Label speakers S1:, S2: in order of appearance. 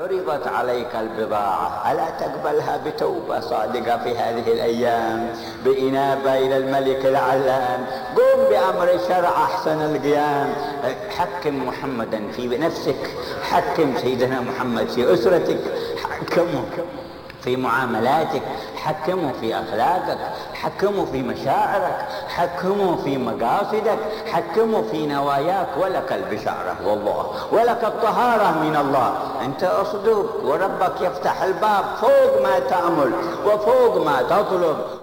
S1: عرضت عليك البضاعة، ألا تقبلها بتوبة صادقة في هذه الأيام، بإنابة إلى الملك العلام؟ قم بأمر الشرع أحسن القيام. حكم محمدا في نفسك، حكم سيدنا محمد في أسرتك، حكمه في معاملاتك، حكمه في أخلاقك، حكمه في مشاعرك، حكمه في مقاصدك، حكمه في نواياك. ولك البشارة والله، ولك الطهارة من الله. أنت أصدق وربك يفتح الباب فوق ما تأمل وفوق ما تطلب